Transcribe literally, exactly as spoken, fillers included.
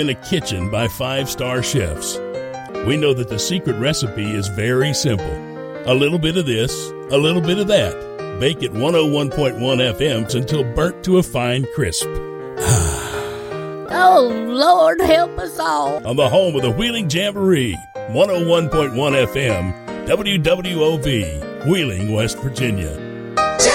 in a kitchen by five-star chefs. We know that the secret recipe is very simple. A little bit of this, a little bit of that. Bake at one oh one point one F M until burnt to a fine crisp. Oh, Lord, help us all. On the home of the Wheeling Jamboree, one oh one point one F M, W W O V, Wheeling, West Virginia.